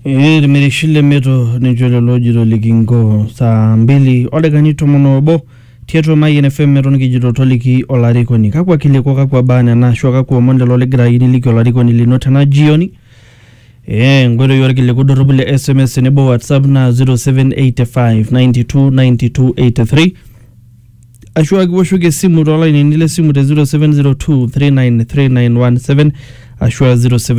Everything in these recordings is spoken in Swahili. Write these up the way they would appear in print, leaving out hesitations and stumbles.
Mirishile meto nijolo lojiro likingo saa 2 odekani tomonobo tieto Mayen FM meton kijito toliki olarikoni kakwa kileko kakwa bana na shwa kakwa mondelo legira liki olarikoni linota na jioni ngoro yorkileko dorobule SMS nebo WhatsApp na 0785929283 ashwa kiwashuke simu online nile simu te 0702393917 ashwa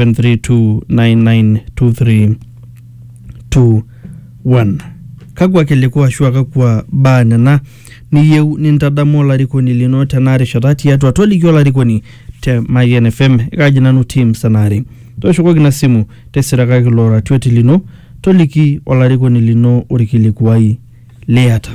0732992321 kakwa kileko ashwa kakwa bana na niyeu nintadamu olarikoni linota na rishadati yatu atoliki olarikoni te Mayen FM ikajinanu team sanari toshoko kina simu tesiraka kilora tuweti lino toliki olarikoni lino urikilikuwai leata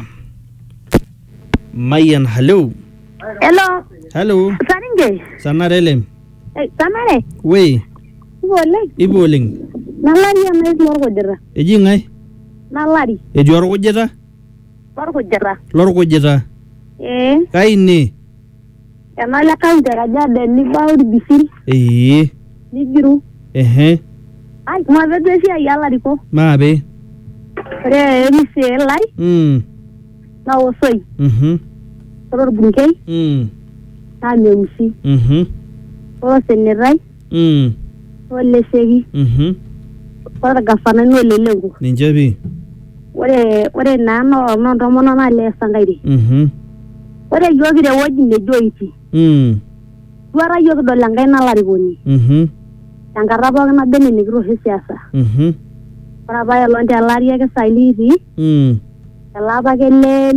Mayen hello hello Saringe sanarele sanare we iboling nalari amezi lorgojera eji ngai nalari eji orgojera lorgojera kaini enala kaunti Kajiado ni baudi bisil nigiru ai mwavedeshi ayalariko maabe re miselai na osoi toror bunkei na memsi o senerai o lesegi ora gafana no lelengo ninjabi ore nano no ndomono na lesa ngairi ore yogire woji ne joiti wara yogdo langai na larigoni tangara boga na bene ni gro hesiasa para baya londe alaria ke sailiri alaba ke le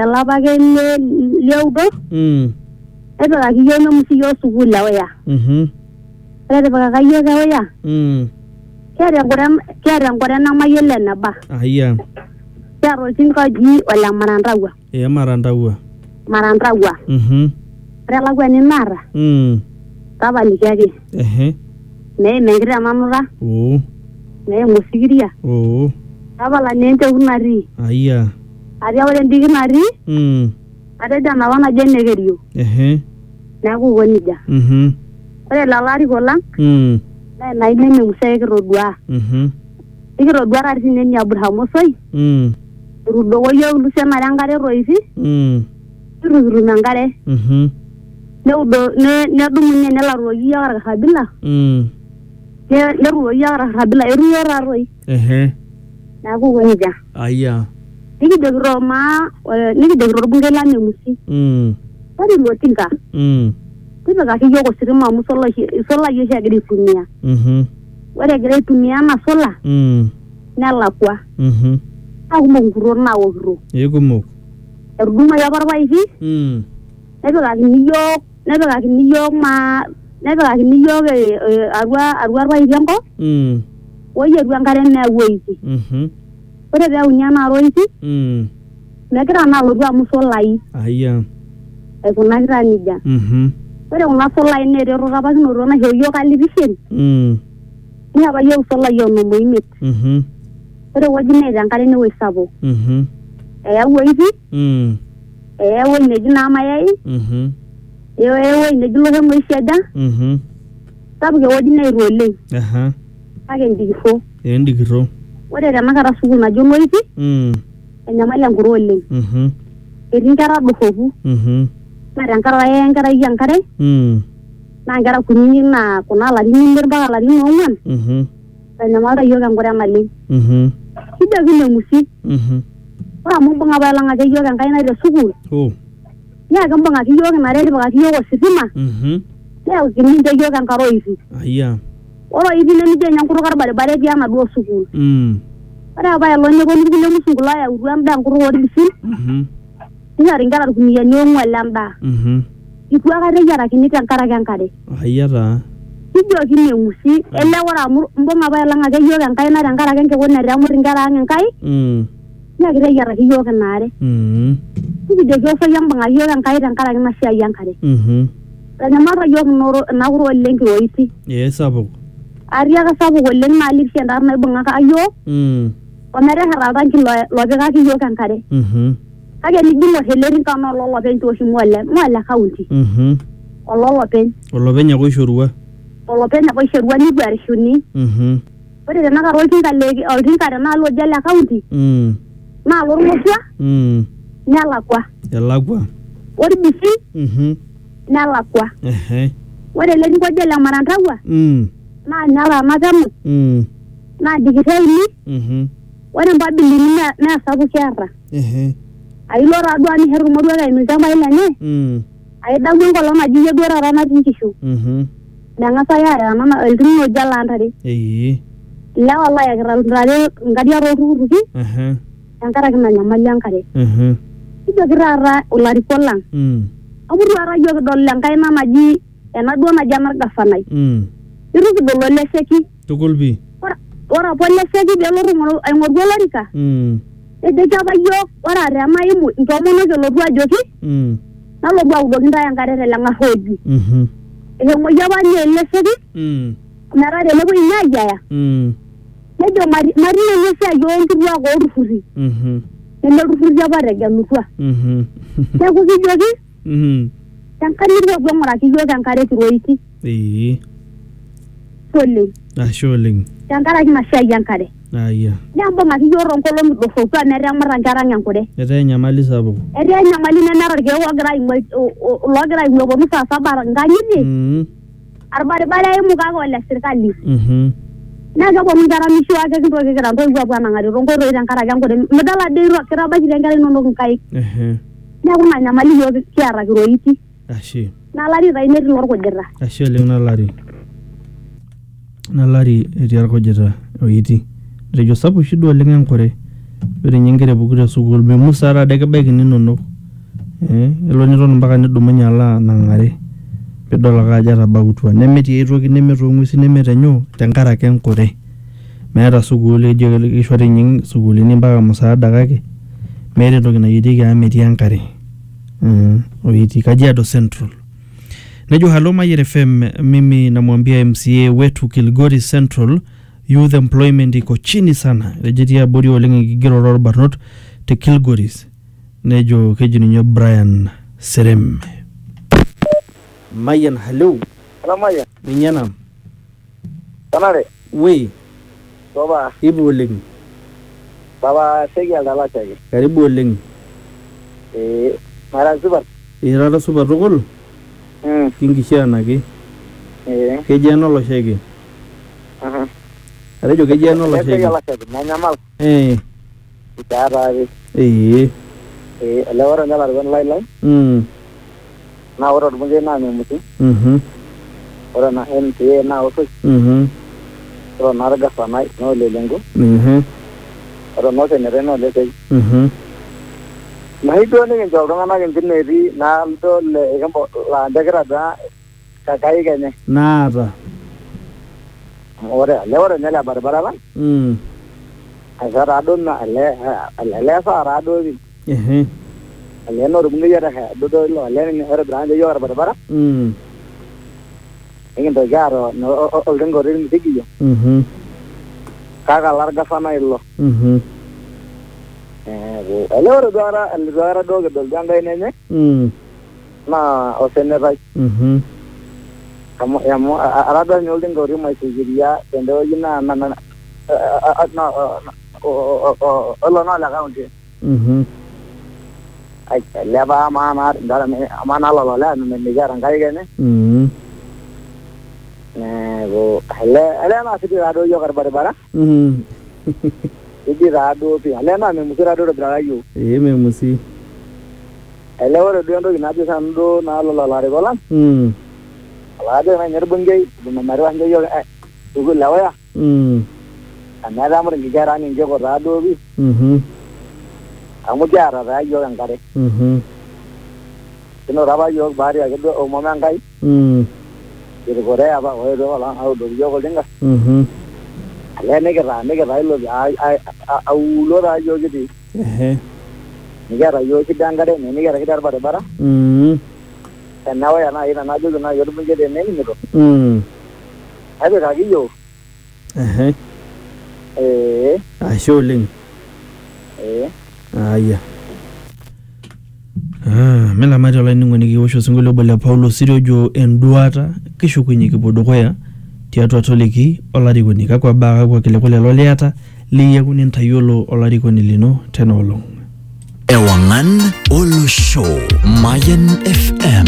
leudo ebe ga kiyo no musiyo sugula waya ebe ga kayo ga waya kere ngore na mayele na ba aya yaro tinko ji wala marandawa marandawa rela gwa ni mara taba ligage ne mengira mamura ne musigiria taba la nente unari aya aria wale ndiginari ada jana wana jenegerio na kugonija ore lalari gola na ine museke rodwa ikirodwa kati neni Abraham soi rudo woyo lusema rangare roisi ruru nangare ne udo ne dumunye ne la royi ya kabila ne royi ya kabila eru ya roi na kugonija aya nikidegro ma nikidegro bungela ne musi ari lotinga tiba ka kiyo ko sirima musolla yesha gidi punya wale gidi punya na sola nala kwa aku monguro na wogro yegumo erduma ya barba ifi nebe ka niyo ma nebe ka niyo arwa ba ifiango oye ruangare na woiti ore ba unyana roiti nekira na lodwa musollai aya kuna kira nija ore una sola ine rero rabakino rona heyo kalivishen ni aba yo sola yo no moimet ore wajine jankare ne wesabo woifi wo ne jina mayai wo ne jilo he moisheda sabu ke wajine role age ndigifo ore ramakara sugu na jo moifi enyamala nguro ole erinkara dofofu Marangkara yankare na ngara kunyi na kuna lari nimber ba lari nongan tanya mara yoga ngora mali kida gine musi wa mo banga ba langa yoga ngai na resugu ya gamba ngaki yoga na re ba yoga sitima ya gine de yoga ngaro ifi aya oro ifi ne nje nyankuru karbare bare dia na do sugu ara ba lo ne ko ngule musungula ya uranda nguru wori bisin ngari ngara kunya nyonwa lamba ikwa kare yara kinita nkara kankare ayara ijo kinne musi ele wara mbonga ba langa ke yoga nkai na nkara kenke wona ra muri ngara ngai ngari yara ki yoga nare ijo jo so yamba nga yoga nkai nkara na sia yankare tanya mara yoga noro na uro lengi oiti sabu aria ka sabu golen malik senda na bunga ka ayo onere harada ki lo ga ki yoga nkare age ni dingo helerin kama lolo pen to shimwala mwala county lolo pen ya ko shorwa ni bari shuni ore tenakata oltinka tenaalo oje le county naa lormotua nelakwa ore bisi nelakwa ore ele tinka oje le Marantagua naa nyala matemu naa dikitaini ore mbabilini naa sapuk kiata ailo taduo anisher irmoruak aimu ilchambai lenye aidamu enkolong naji iyie duo taata natii nkishu neng'asa aaya ena iltung'anak ojo laantare ilewa layakita ntare nkariak tooltukutuki tenkaraki ina nyamali enkare kijoki taata olarikok lang amu itu taata yiok kidol enkaina naji enaduo naji enargafanai itu kidol oleseki tukul pi ore apa oleseki peelotu aing'oru olorika ejoki apa yiok ore tenaimu intomonok elotu ajoki nalotu audoki ntae enkare teleng'arr oji eshomoyie apa ninye eleseki metaa tenepuoi ninye ayiaya nejo matii ninye esiai oonkituak oolturrurri nemelturrurri apa tegelutua neeku kijoki tenkanyit kipuo aing'uraki yiok enkare kiroiti oleng ashe oleng tenkaraki ina siai enkare nembung'aki yiok toonkolong'i doropu metemata nkera ang' enkure etaa enyamali sapuk etaa enyamali nemeeta irkeek loogira aing'ua eponu saa saba nkang'itie orbaribara eimu kake ole sirkali naa keponu nkera mishu ake kintoki kira ntoiwuo apuo anang'ari toonkoitoi tenkaraki enkure midol ade kitabaikita nkera inonok nkaik neeku ina nyamali yiok kiata kiroiti ashe nalari taa netii lorkujita ashe oleng nalari etii orkujita oiti rejo sapuk shida oleng enkure ore ninye nkera epuku te sukuul memusa taade kebaiki ninonok elo niton mpaka nidumunye alo anang'are pidol ake ajo etabautua nemetii ai toki nemetong'uesi nemetenyoo tenkaraki enkure meeta sukuul ejo kishori ninye sukuulini mpaka musaada kake meeta entoki nayierieki amu metii enkare oiti Kajiado Central nejo halo Mayer FM mimi namwambia MCA wetu Kilgoris Central youth employment iko chini sana rejetii abori oleng enkigero orbarnot te Kilgoris nejo keji ninye Brian Serem Mayan hello Mayan minyana tanare we baba ibu oleng baba segi aldala chage karibu oleng mara super irara super tukul kinkishiana ake keji enolo shege atejo keji enolo shege nanyamal itaatari ele ore nelarikon lai naa ore orbunkei naa memuti ore na MCA naa osuj ore naa orgafanai naa olelengo ore naa osenere naa oleseki mahiduo nikincho iltung'anak intineeti naaldo ikimbo laantekita taa kakai kenye naata ore nye le barabara lang aisha taado ele saa taado ele norbungei etehe dodo ilo ele ore biranje yiok orbaribara nikintoki aaro oltinka otii irmisikiyo kake olargafanai ilo ele ore duara duo kidol duo enkaina enye naa osenetai amu atadua ninye oltinka otii maisikiria tende wueji naa olo naa le kaunti ailepa amaa nalolo le mikiata nkaik enye neeku ele naa sidi taduo yiok orbaribara sidi taduo pi ele naa memusi taduo tobiraka yiok memusi ele ore duo entoki najo sanu duo nalolo larikok lang alajo naa ninye orbungei idumamariwa sinche yiok sukuul le Waya emeeta amu tinkikera ang inkeko taaduo pi amu kiata taa yiok enkare kinoto apa yiok bahati ake duo omom Enkai kirikore apa oetuo apa audoki yiok oltinka ele nikitaa ilo aulo taa yiok kitii nikiata yiok shida enkare nikiata shida orbaribara ene Waya naaji tenajoki naaji orbungei tenening'ito nepikaki yiok ashe oleng aya melamati olainining'oni kiwosh osinkolio obo le Paulo Sirio ojo enduata kishukunye kipuo dukuya tiatua toliki olarikoni kakwa baa kakwa kiliku lelo liata liyieu nintayiolo olarikoni lino tena olong. Ewangan Olo Show Mayan FM